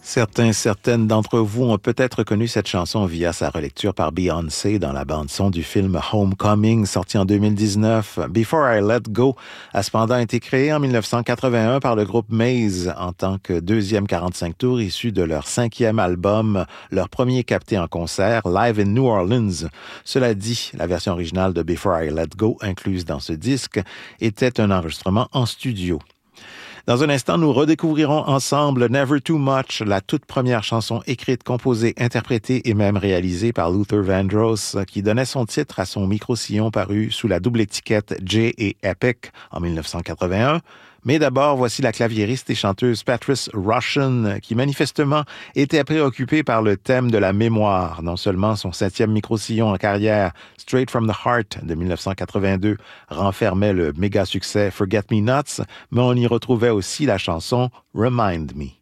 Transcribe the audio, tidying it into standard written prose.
Certaines d'entre vous ont peut-être connu cette chanson via sa relecture par Beyoncé dans la bande-son du film Homecoming, sorti en 2019. Before I Let Go a cependant été créé en 1981 par le groupe Maze en tant que deuxième 45 tours issu de leur 5e album, leur premier capté en concert, Live in New Orleans. Cela dit, la version originale de Before I Let Go, incluse dans ce disque, était un enregistrement en studio. Dans un instant, nous redécouvrirons ensemble Never Too Much, la toute première chanson écrite, composée, interprétée et même réalisée par Luther Vandross, qui donnait son titre à son micro-sillon paru sous la double étiquette J et Epic en 1981. Mais d'abord, voici la claviériste et chanteuse Patrice Rushen, qui manifestement était préoccupée par le thème de la mémoire. Non seulement son 7e micro-sillon en carrière, Straight from the Heart de 1982, renfermait le méga succès Forget Me Nots, mais on y retrouvait aussi la chanson Remind Me.